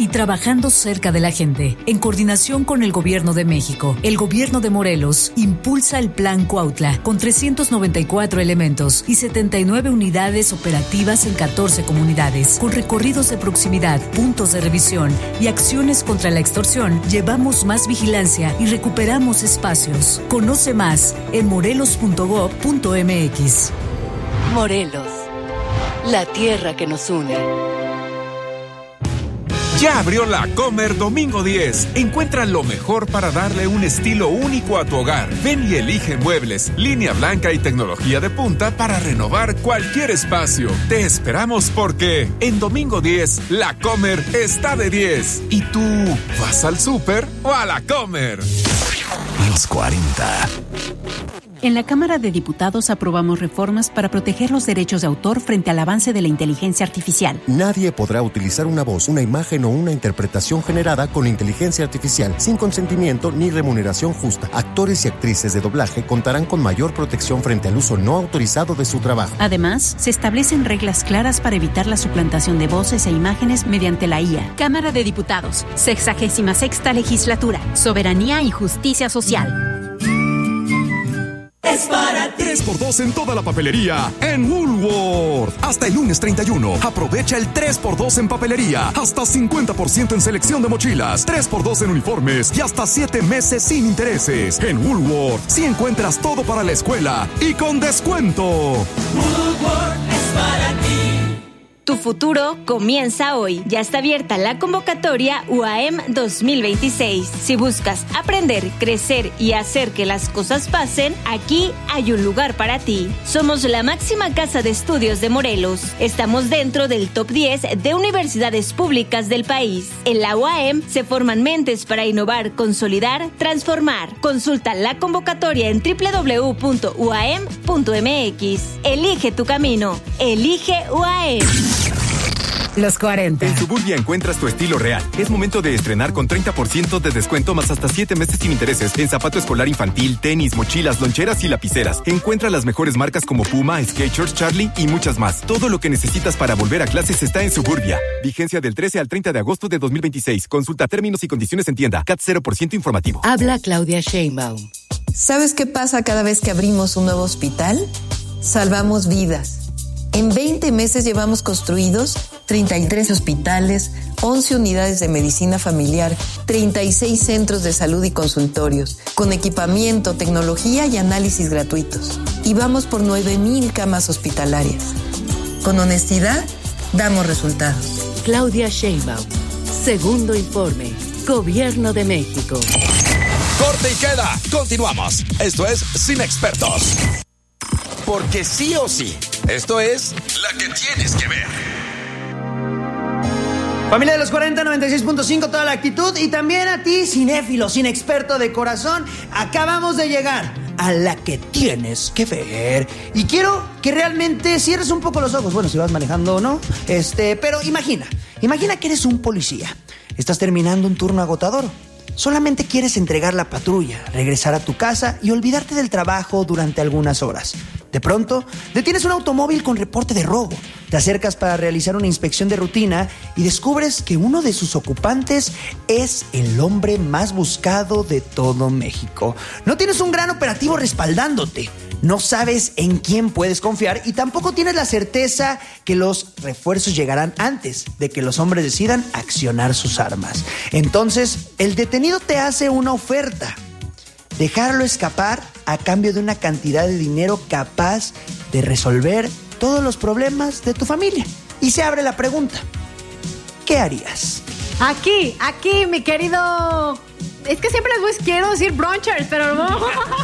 y trabajando cerca de la gente. En coordinación con el Gobierno de México, el Gobierno de Morelos impulsa el Plan Cuautla con 394 elementos y 79 unidades operativas en 14 comunidades. Con recorridos de proximidad, puntos de revisión y acciones contra la extorsión, llevamos más vigilancia y recuperamos espacios. Conoce más en morelos.gov.mx. Morelos, la tierra que nos une. Ya abrió la Comer Domingo 10. Encuentra lo mejor para darle un estilo único a tu hogar. Ven y elige muebles, línea blanca y tecnología de punta para renovar cualquier espacio. Te esperamos porque en Domingo 10, la Comer está de 10. ¿Y tú vas al súper o a la Comer? Los 40. En la Cámara de Diputados aprobamos reformas para proteger los derechos de autor frente al avance de la inteligencia artificial. Nadie podrá utilizar una voz, una imagen o una interpretación generada con inteligencia artificial sin consentimiento ni remuneración justa. Actores y actrices de doblaje contarán con mayor protección frente al uso no autorizado de su trabajo. Además, se establecen reglas claras para evitar la suplantación de voces e imágenes mediante la IA. Cámara de Diputados, 66ª Legislatura, Soberanía y Justicia Social. Es para ti. 3x2 en toda la papelería en Woolworth. Hasta el lunes 31. Aprovecha el 3x2 en papelería. Hasta 50% en selección de mochilas. 3x2 en uniformes y hasta 7 meses sin intereses. En Woolworth sí encuentras todo para la escuela y con descuento. Woolworth es para ti. Tu futuro comienza hoy. Ya está abierta la convocatoria UAM 2026. Si buscas aprender, crecer y hacer que las cosas pasen, aquí hay un lugar para ti. Somos la máxima casa de estudios de Morelos. Estamos dentro del top 10 de universidades públicas del país. En la UAM se forman mentes para innovar, consolidar, transformar. Consulta la convocatoria en www.uam.mx. Elige tu camino. Elige UAM. Los 40. En Suburbia encuentras tu estilo real. Es momento de estrenar con 30% de descuento más hasta 7 meses sin intereses en zapato escolar infantil, tenis, mochilas, loncheras y lapiceras. Encuentra las mejores marcas como Puma, Skechers, Charlie y muchas más. Todo lo que necesitas para volver a clases está en Suburbia. Vigencia del 13 al 30 de agosto de 2026. Consulta términos y condiciones en tienda. CAT 0% informativo. Habla Claudia Sheinbaum. ¿Sabes qué pasa cada vez que abrimos un nuevo hospital? Salvamos vidas. En 20 meses llevamos construidos 33 hospitales, 11 unidades de medicina familiar, 36 centros de salud y consultorios, con equipamiento, tecnología y análisis gratuitos. Y vamos por 9,000 camas hospitalarias. Con honestidad, damos resultados. Claudia Sheinbaum. Segundo informe. Gobierno de México. Corte y queda. Continuamos. Esto es Sin Expertos. Porque sí o sí, esto es la que tienes que ver. Familia de los 40, 96.5, toda la actitud. Y también a ti, cinéfilo, inexperto de corazón. Acabamos de llegar a la que tienes que ver. Y quiero que realmente cierres un poco los ojos. Bueno, si vas manejando o no. Pero imagina que eres un policía. Estás terminando un turno agotador. Solamente quieres entregar la patrulla, regresar a tu casa y olvidarte del trabajo durante algunas horas. De pronto, detienes un automóvil con reporte de robo. Te acercas para realizar una inspección de rutina y descubres que uno de sus ocupantes es el hombre más buscado de todo México. No tienes un gran operativo respaldándote. No sabes en quién puedes confiar y tampoco tienes la certeza que los refuerzos llegarán antes de que los hombres decidan accionar sus armas. Entonces, el detenido te hace una oferta: dejarlo escapar a cambio de una cantidad de dinero capaz de resolver todos los problemas de tu familia. Y se abre la pregunta: ¿qué harías? Aquí, mi querido... Es que siempre les quiero decir brunchers, pero no.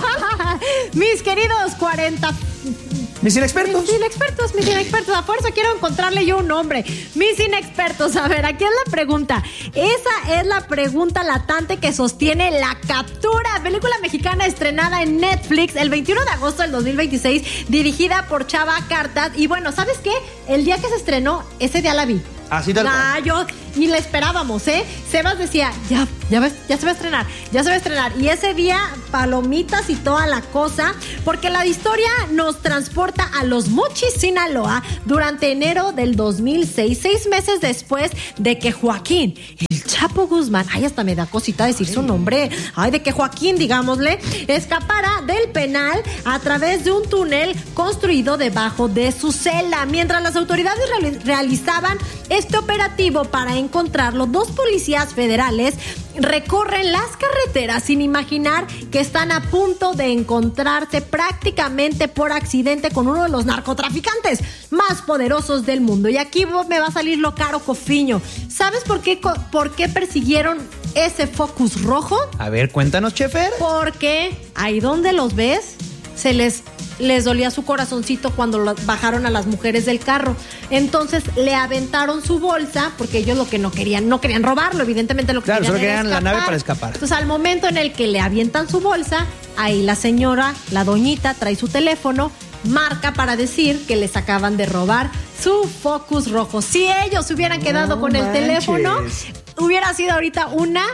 Mis queridos 40... Mis inexpertos. Mis inexpertos. A fuerza quiero encontrarle yo un nombre. Mis inexpertos. A ver, aquí es la pregunta. Esa es la pregunta latente que sostiene La Captura, película mexicana estrenada en Netflix el 21 de agosto del 2026, dirigida por Chava Cartas. Y bueno, ¿sabes qué? El día que se estrenó, ese día la vi. Así tal cual. Yo ni la esperábamos, ¿eh? Sebas decía, ya se va a estrenar. Y ese día, palomitas y toda la cosa, porque la historia nos transporta a Los Mochis, Sinaloa, durante enero del 2006, 6 meses después de que Joaquín, el Chapo Guzmán, ay, hasta me da cosita decir su nombre, ay, de que Joaquín, digámosle, escapara del penal a través de un túnel construido debajo de su celda. Mientras las autoridades realizaban este operativo para encontrarlo, 2 policías federales recorren las carreteras sin imaginar que están a punto de encontrarse prácticamente por accidente con uno de los narcotraficantes más poderosos del mundo. Y aquí me va a salir lo caro, Cofiño. ¿Sabes por qué persiguieron ese Focus rojo? A ver, cuéntanos, Chefer. Porque ahí donde los ves, les dolía su corazoncito cuando bajaron a las mujeres del carro. Entonces le aventaron su bolsa, porque ellos lo que no querían robarlo, evidentemente lo que querían era querían escapar. la nave para escapar. Entonces al momento en el que le avientan su bolsa, ahí la señora, la doñita, trae su teléfono, marca para decir que les acaban de robar su Focus rojo. Si ellos se hubieran quedado con el teléfono, hubiera sido ahorita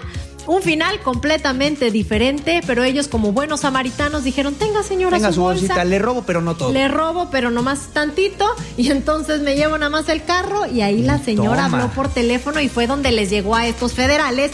un final completamente diferente, pero ellos como buenos samaritanos dijeron, tenga señora, tenga su bolsita, bolsita, le robo pero no todo. Le robo pero nomás tantito, y entonces me llevo nada más el carro, y ahí la señora habló por teléfono y fue donde les llegó a estos federales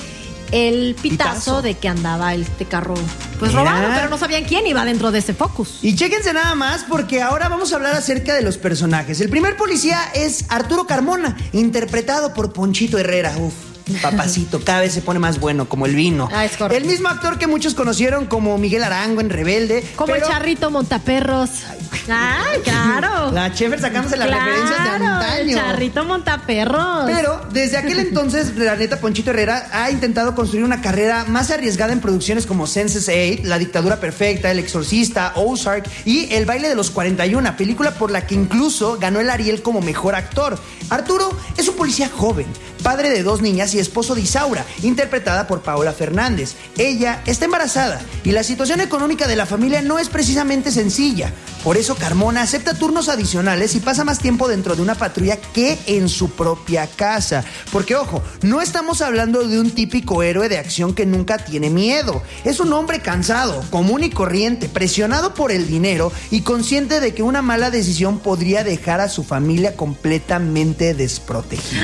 el pitazo de que andaba este carro pues robado, pero no sabían quién iba dentro de ese Focus. Y chéquense nada más, porque ahora vamos a hablar acerca de los personajes. El primer policía es Arturo Carmona, interpretado por Ponchito Herrera. Papacito, cada vez se pone más bueno, como el vino. Es correcto. El mismo actor que muchos conocieron como Miguel Arango en Rebelde. Como el Charrito Montaperros. ¡Ay, claro! La Chefer sacándose las referencias de antaño. El Charrito Montaperros. Pero desde aquel entonces, la neta, Ponchito Herrera ha intentado construir una carrera más arriesgada en producciones como Sense8, La Dictadura Perfecta, El Exorcista, Ozark y El Baile de los 41, película por la que incluso ganó el Ariel como mejor actor. Arturo es un policía joven, padre de 2 niñas y esposo de Isaura, interpretada por Paola Fernández. Ella está embarazada y la situación económica de la familia no es precisamente sencilla. Por eso Carmona acepta turnos adicionales y pasa más tiempo dentro de una patrulla que en su propia casa. Porque, ojo, no estamos hablando de un típico héroe de acción que nunca tiene miedo. Es un hombre cansado, común y corriente, presionado por el dinero y consciente de que una mala decisión podría dejar a su familia completamente desprotegida.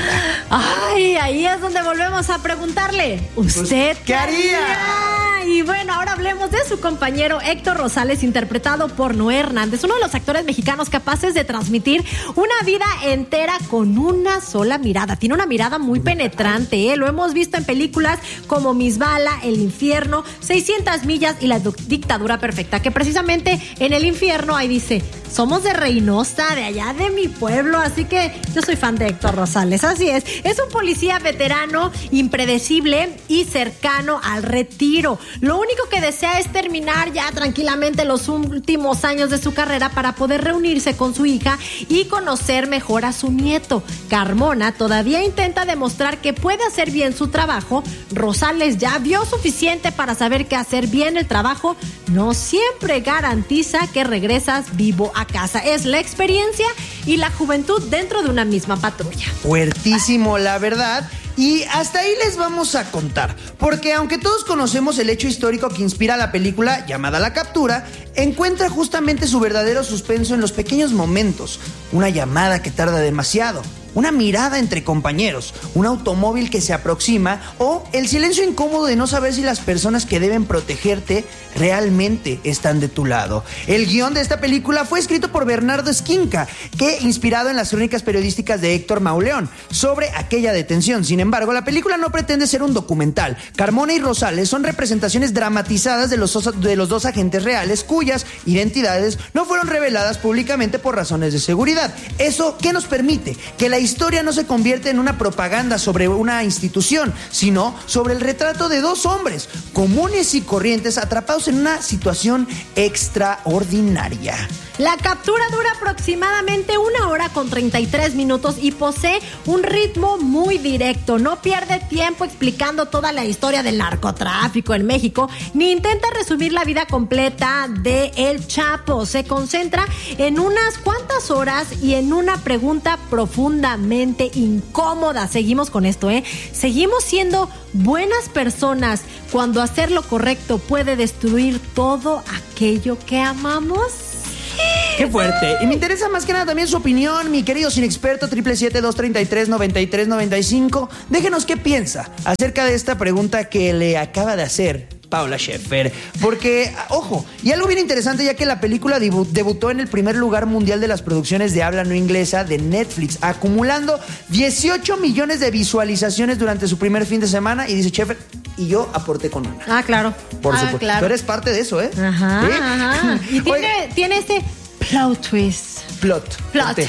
Ay, ahí es donde volvemos a preguntarle, ¿usted qué haría? Y bueno, ahora hablemos de su compañero Héctor Rosales, interpretado por Noé Hernández, uno de los actores mexicanos capaces de transmitir una vida entera con una sola mirada. Tiene una mirada muy penetrante, ¿eh? Lo hemos visto en películas como Misbala, El Infierno, 600 millas y La Dictadura Perfecta, que precisamente en El Infierno ahí dice, somos de Reynosa, de allá de mi pueblo, así que yo soy fan de Héctor Rosales, así es. Es un policía veterano, impredecible y cercano al retiro. Lo único que desea es terminar ya tranquilamente los últimos años de su carrera para poder reunirse con su hija y conocer mejor a su nieto. Carmona todavía intenta demostrar que puede hacer bien su trabajo. Rosales ya vio suficiente para saber que hacer bien el trabajo no siempre garantiza que regresas vivo a casa. Es la experiencia y la juventud dentro de una misma patrulla. Fuertísimo, la verdad. Y hasta ahí les vamos a contar, porque aunque todos conocemos el hecho histórico que inspira la película llamada La Captura, encuentra justamente su verdadero suspenso en los pequeños momentos. Una llamada que tarda demasiado, una mirada entre compañeros, un automóvil que se aproxima o el silencio incómodo de no saber si las personas que deben protegerte realmente están de tu lado. El guión de esta película fue escrito por Bernardo Esquinca, que inspirado en las crónicas periodísticas de Héctor Mauleón sobre aquella detención. Sin embargo, la película no pretende ser un documental. Carmona y Rosales son representaciones dramatizadas de los 2 agentes reales cuyas identidades no fueron reveladas públicamente por razones de seguridad. Eso, ¿qué nos permite? Que la historia no se convierte en una propaganda sobre una institución, sino sobre el retrato de 2 hombres comunes y corrientes atrapados en una situación extraordinaria. La captura dura aproximadamente 1 hora con 33 minutos y posee un ritmo muy directo. No pierde tiempo explicando toda la historia del narcotráfico en México, ni intenta resumir la vida completa de El Chapo. Se concentra en unas cuantas horas y en una pregunta profundamente incómoda. Seguimos con esto, ¿Seguimos siendo buenas personas cuando hacer lo correcto puede destruir todo aquello que amamos? Qué fuerte. Y me interesa más que nada también su opinión, mi querido Cinexperto, 777-233-9395. Déjenos qué piensa acerca de esta pregunta que le acaba de hacer Paola Schaefer. Porque, ojo, y algo bien interesante, ya que la película debutó en el primer lugar mundial de las producciones de habla no inglesa de Netflix, acumulando 18 millones de visualizaciones durante su primer fin de semana. Y dice Schaefer, y yo aporté con una. Ah, claro. Por supuesto. Claro. Tú eres parte de eso, ¿eh? Ajá, ¿Sí? ajá. Y tiene este plot twist. Plot twist.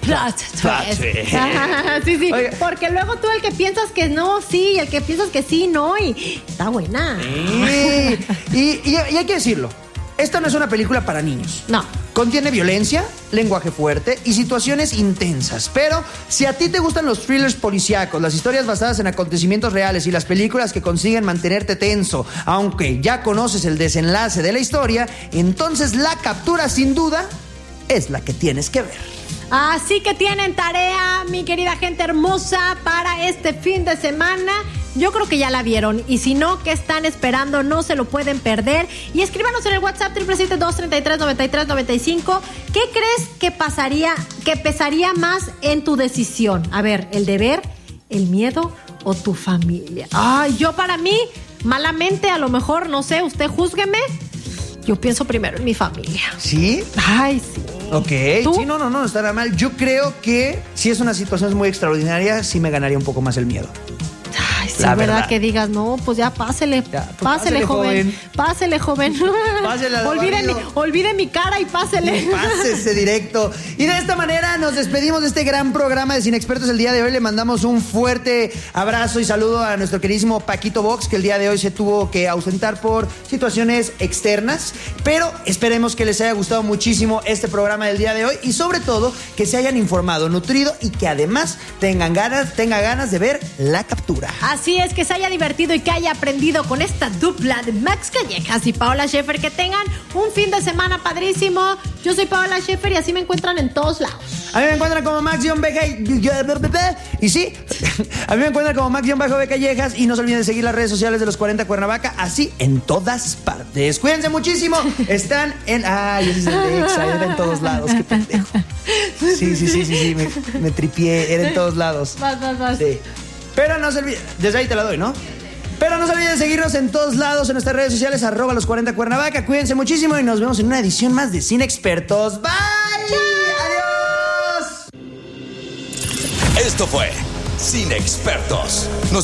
Ajá, sí. Oiga. Porque luego tú el que piensas que no, sí, y el que piensas que sí, no, y está buena. Sí. Y hay que decirlo, esta no es una película para niños. No. Contiene violencia, lenguaje fuerte y situaciones intensas. Pero si a ti te gustan los thrillers policíacos, las historias basadas en acontecimientos reales y las películas que consiguen mantenerte tenso, aunque ya conoces el desenlace de la historia, entonces La Captura, sin duda, es la que tienes que ver. Así que tienen tarea, mi querida gente hermosa, para este fin de semana. Yo creo que ya la vieron, y si no, ¿qué están esperando? No se lo pueden perder. Y escríbanos en el WhatsApp 777-233-9395. ¿Qué crees que pesaría más en tu decisión? A ver, ¿el deber, el miedo o tu familia? Ay, yo para mí, malamente, a lo mejor, no sé, usted júzgueme. Yo pienso primero en mi familia. ¿Sí? Ay, sí. Ok. ¿Tú? Sí, no estará mal. Yo creo que si es una situación muy extraordinaria, sí me ganaría un poco más el miedo. Ay, sí, la verdad que digas, no, pues ya pásele. Ya, pues pásele, joven. Pásele, joven. Pásele al olvide mi cara y pásele. Pásese directo. Y de esta manera nos despedimos de este gran programa de Cinexpertos el día de hoy. Le mandamos un fuerte abrazo y saludo a nuestro queridísimo Paquito Vox, que el día de hoy se tuvo que ausentar por situaciones externas. Pero esperemos que les haya gustado muchísimo este programa del día de hoy y sobre todo que se hayan informado, nutrido y que además tengan ganas de ver La Captura. Así es, que se haya divertido y que haya aprendido con esta dupla de Max Callejas y Paola Schaefer. Que tengan un fin de semana padrísimo. Yo soy Paola Schaefer y así me encuentran en todos lados. A mí me encuentran como Max-Beca y sí, a mí me encuentran como Max-Becallejas y no se olviden de seguir las redes sociales de los 40 Cuernavaca, así en todas partes. Cuídense muchísimo. Están en... Ay, ese es el de Exa, era en todos lados, qué pendejo. Sí, me tripié, era en todos lados. Vas. Sí. Pero no se olviden, desde ahí te la doy, ¿no? Pero no se olviden de seguirnos en todos lados, en nuestras redes sociales, @los 40 Cuernavaca. Cuídense muchísimo y nos vemos en una edición más de Cinexpertos. ¡Bye! ¡Adiós! Esto fue Cinexpertos. Nos